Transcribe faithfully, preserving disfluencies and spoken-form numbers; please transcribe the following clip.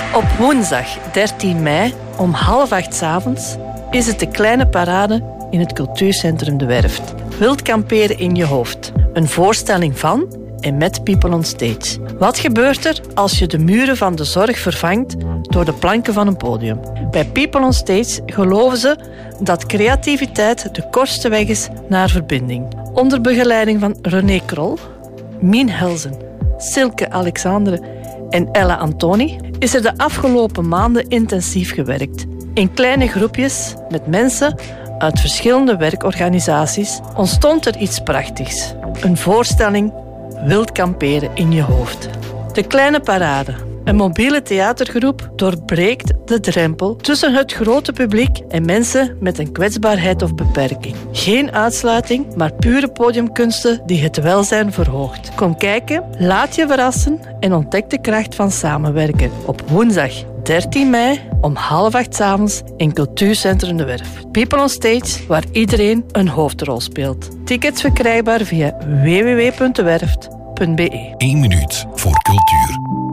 Op woensdag dertien mei om half acht 's avonds is het de kleine parade in het cultuurcentrum De Werft. Wild kamperen in je hoofd. Een voorstelling van en met People on Stage. Wat gebeurt er als je de muren van de zorg vervangt door de planken van een podium? Bij People on Stage geloven ze dat creativiteit de kortste weg is naar verbinding. Onder begeleiding van René Krol, Mien Helzen, Silke Alexandre en Ella Antoni is er de afgelopen maanden intensief gewerkt. In kleine groepjes met mensen uit verschillende werkorganisaties ontstond er iets prachtigs. Een voorstelling Wild kamperen in je hoofd. De Kleine Parade, een mobiele theatergroep, doorbreekt de drempel tussen het grote publiek en mensen met een kwetsbaarheid of beperking. Geen uitsluiting, maar pure podiumkunsten die het welzijn verhoogt. Kom kijken, laat je verrassen en ontdek de kracht van samenwerken. Op woensdag dertien mei om half acht 's avonds in Cultuurcentrum De Werf. People on Stage, waar iedereen een hoofdrol speelt. Tickets verkrijgbaar via w w w punt de werft punt b e. Eén minuut voor cultuur.